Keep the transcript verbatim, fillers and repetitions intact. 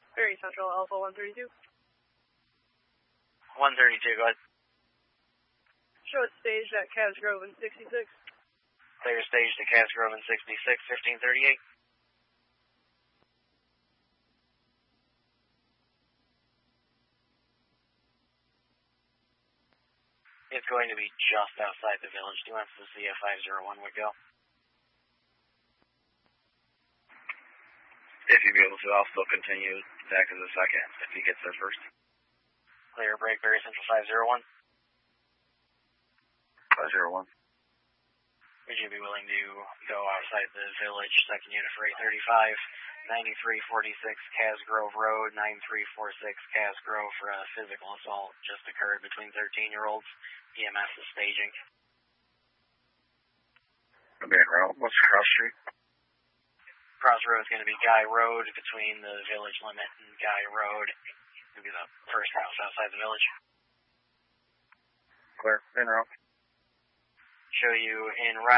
Very Central, Alpha one thirty-two. one thirty-two, go ahead. Show it staged at Cas Grove in sixty-six. Clear stage to Cas Grove in sixty-six, fifteen thirty-eight. It's going to be just outside the village. Do you want us to see if five zero one would go? If you'd be able to, I'll still continue back as a second if he gets there first. Clear break, Berry Central five zero one. five zero one. Would you be willing to go outside the village, second unit for eight thirty-five, ninety-three forty-six Cas Grove Road, nine three four six Cas Grove for a physical assault just occurred between thirteen-year-olds. E M S is staging. I'm in route. What's the cross street? Crossroads is going to be Guy Road between the village limit and Guy Road. It'll be the first house outside the village. Clear. In route. Show you in route.